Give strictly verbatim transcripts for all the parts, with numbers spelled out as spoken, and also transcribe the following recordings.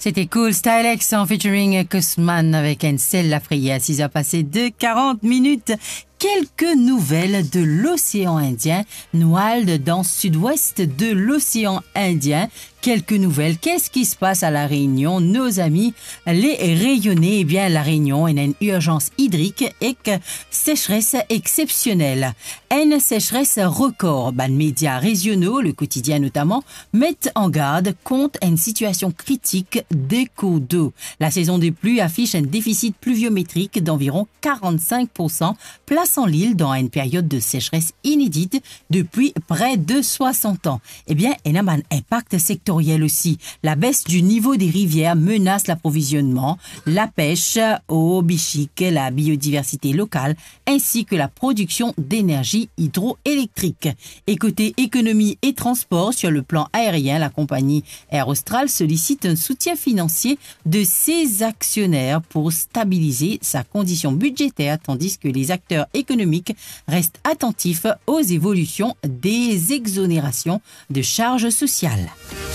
C'était Cool Stylex en featuring Cosman avec Ansel Lafrayé à six heures passées de quarante minutes. Quelques nouvelles de l'océan Indien. Noualde dans le sud-ouest de l'océan Indien. Quelques nouvelles. Qu'est-ce qui se passe à La Réunion? Nos amis, les Rayonnais, eh bien, La Réunion, il y a une urgence hydrique et que sécheresse exceptionnelle. Une sécheresse record. Ben, les médias régionaux, le quotidien notamment, mettent en garde contre une situation critique des cours d'eau. La saison des pluies affiche un déficit pluviométrique d'environ quarante-cinq pour cent, plaçant l'île dans une période de sécheresse inédite depuis près de soixante ans. Eh bien, il y a un impact sectoriel aussi. La baisse du niveau des rivières menace l'approvisionnement, la pêche au bichic, la biodiversité locale, ainsi que la production d'énergie hydroélectrique. Et côté économie et transport, sur le plan aérien, la compagnie Air Austral sollicite un soutien financier de ses actionnaires pour stabiliser sa condition budgétaire, tandis que les acteurs économiques restent attentifs aux évolutions des exonérations de charges sociales.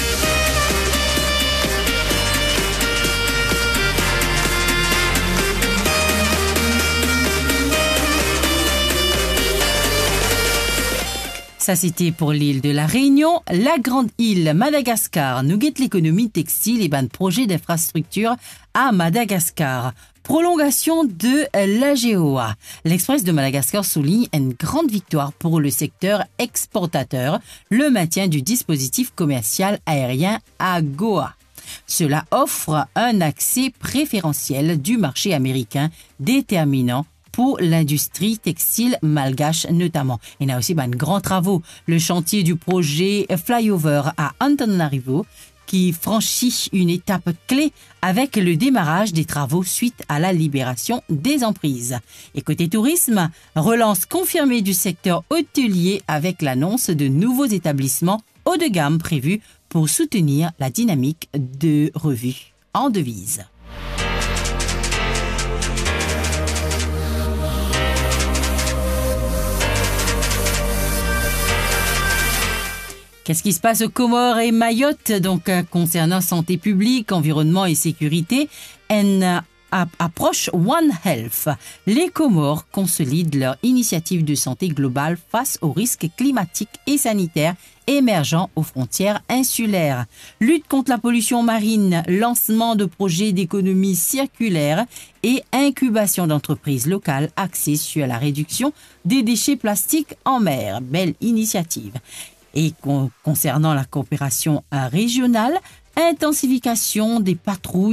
Ça, c'était pour l'île de la Réunion. La grande île Madagascar nous guette l'économie textile et ban projet d'infrastructure à Madagascar. Prolongation de l'A G O A. L'Express de Madagascar souligne une grande victoire pour le secteur exportateur, le maintien du dispositif commercial aérien A G O A. Cela offre un accès préférentiel du marché américain déterminant pour l'industrie textile malgache notamment. Il y a aussi ben, de grands travaux. Le chantier du projet Flyover à Antananarivo qui franchit une étape clé avec le démarrage des travaux suite à la libération des emprises. Et côté tourisme, relance confirmée du secteur hôtelier avec l'annonce de nouveaux établissements haut de gamme prévus pour soutenir la dynamique de revue en devise. Qu'est-ce qui se passe aux Comores et Mayotte? Donc, euh, concernant santé publique, environnement et sécurité, une euh, approche One Health. Les Comores consolident leur initiative de santé globale face aux risques climatiques et sanitaires émergents aux frontières insulaires. Lutte contre la pollution marine, lancement de projets d'économie circulaire et incubation d'entreprises locales axées sur la réduction des déchets plastiques en mer. Belle initiative. Et concernant la coopération régionale, intensification des patrouilles